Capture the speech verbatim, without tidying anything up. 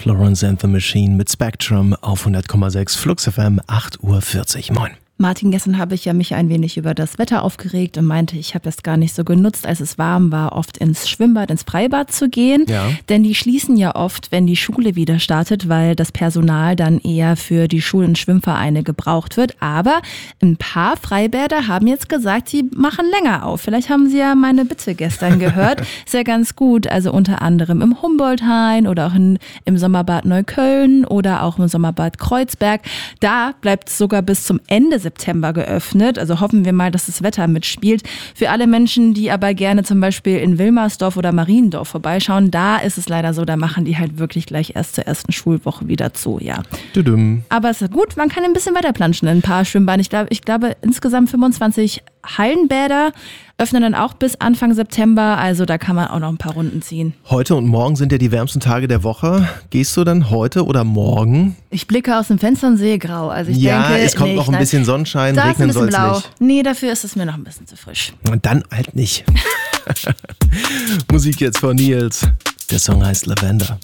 Florence and the Machine mit Spectrum auf hundert Komma sechs Flux F M, acht Uhr vierzig. Moin. Martin, gestern habe ich ja mich ein wenig über das Wetter aufgeregt und meinte, ich habe das gar nicht so genutzt, als es warm war, oft ins Schwimmbad, ins Freibad zu gehen. Ja. Denn die schließen ja oft, wenn die Schule wieder startet, weil das Personal dann eher für die Schul- und Schwimmvereine gebraucht wird. Aber ein paar Freibäder haben jetzt gesagt, sie machen länger auf. Vielleicht haben sie ja meine Bitte gestern gehört. Ist ja ganz gut. Also unter anderem im Humboldt-Hain oder auch in, im Sommerbad Neukölln oder auch im Sommerbad Kreuzberg. Da bleibt es sogar bis zum Ende September geöffnet. Also hoffen wir mal, dass das Wetter mitspielt. Für alle Menschen, die aber gerne zum Beispiel in Wilmersdorf oder Mariendorf vorbeischauen, da ist es leider so, da machen die halt wirklich gleich erst zur ersten Schulwoche wieder zu, ja. Tudum. Aber es ist gut, man kann ein bisschen weiter planschen in ein paar Schwimmbahnen. Ich glaube, ich glaube insgesamt fünfundzwanzig Hallenbäder öffnen dann auch bis Anfang September, also da kann man auch noch ein paar Runden ziehen. Heute und morgen sind ja die wärmsten Tage der Woche. Gehst du dann heute oder morgen? Ich blicke aus dem Fenster und sehe grau. Also ich ja, denke, es kommt nicht, noch ein nein. bisschen Sonnenschein, Da ist ein regnen bisschen soll es blau. nicht. Nee, dafür ist es mir noch ein bisschen zu frisch. Und dann halt nicht. Musik jetzt von Nils. Der Song heißt Lavender.